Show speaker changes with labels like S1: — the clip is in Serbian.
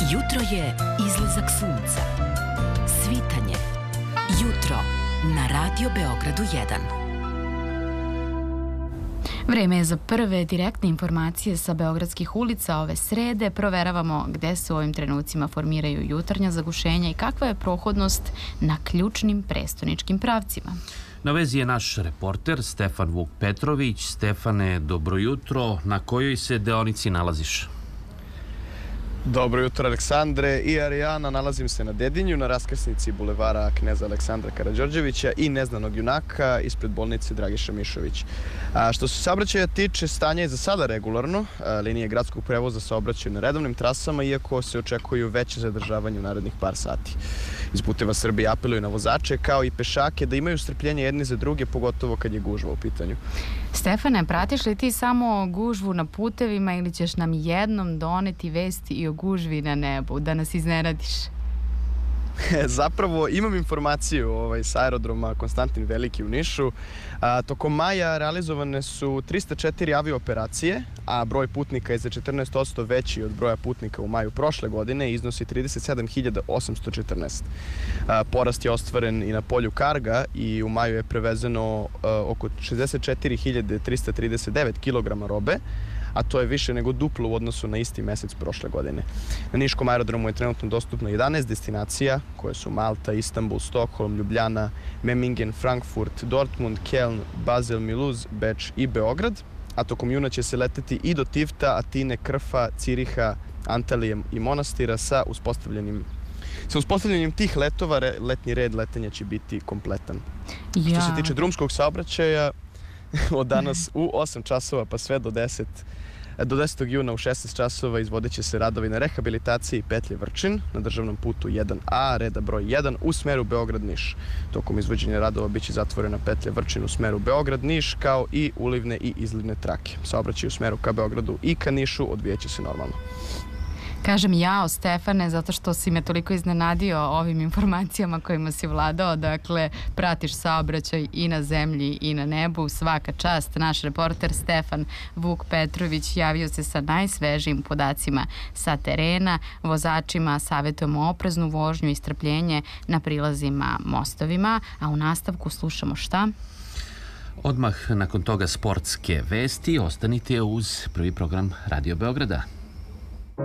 S1: Jutro je izlazak sunca. Svitanje. Jutro na Radio Beogradu 1. Vreme je za prve direktne informacije sa beogradskih ulica ove srede. Proveravamo gde se u ovim trenucima formiraju jutarnja zagušenja i kakva je prohodnost na ključnim prestoničkim pravcima.
S2: Na vezi je naš reporter Stefan Vuk Petrović. Stefane, dobro jutro. Na kojoj se deonici nalaziš?
S3: Dobro jutro, Aleksandre i Arijana. Nalazim se na Dedinju, na raskrsnici bulevara Kneza Aleksandra Karađorđevića i Neznanog junaka ispred bolnice Dragiša Mišović. Što se saobraćaja tiče, stanje je za sada regularno. Linije gradskog prevoza saobraćaju na redovnim trasama, iako se očekuju veće zadržavanje u narednih par sati. Iz Puteva Srbije apeluju na vozače kao i pešake da imaju strpljenje jedni za druge, pogotovo kad je gužva u pitanju.
S1: Stefane, pratiš li ti samo gužvu na putevima ili ćeš nam jednom doneti vesti i o gužvi na nebu, da nas iznenadiš?
S3: Zapravo imam informaciju sa aerodroma Konstantin Veliki u Nišu. Tokom maja realizovane su 304 aviooperacije, a broj putnika je za 14% veći od broja putnika u maju prošle godine i iznosi 37.814. Porast je ostvaren i na polju karga i u maju je prevezeno oko 64.339 kg robe, a to je više nego duplo u odnosu na isti mesec prošle godine. Na Niškom aerodromu je trenutno dostupno 11 destinacija, koje su Malta, Istanbul, Stokholm, Ljubljana, Memmingen, Frankfurt, Dortmund, Keln, Basel, Mulhouse, Beč i Beograd, a tokom juna će se leteti i do Tifta, Atine, Krfa, Ciriha, Antalije i Monastira sa uspostavljanjem tih letova letnji red letenja će biti kompletan. Što se tiče drumskog saobraćaja, od danas u 8 časova pa sve do 10. juna u 16 časova izvodit će se radovi na rehabilitaciji petlje Vrčin na državnom putu 1A, reda broj 1 u smeru Beograd-Niš. Tokom izvođenja radova biće zatvorena petlja Vrčin u smeru Beograd-Niš, kao i ulivne i izlivne trake. Saobraćaj u smeru ka Beogradu i ka Nišu odvijeće se normalno.
S1: Kažem jao, Stefane, zato što si me toliko iznenadio ovim informacijama kojima si vladao. Dakle, pratiš saobraćaj i na zemlji i na nebu. Svaka čast. Naš reporter Stefan Vuk Petrović javio se sa najsvežijim podacima sa terena. Vozačima savjetujemo opreznu vožnju i strpljenje na prilazima mostovima. A u nastavku slušamo šta?
S2: Odmah nakon toga sportske vesti. Ostanite uz prvi program Radio Beograda.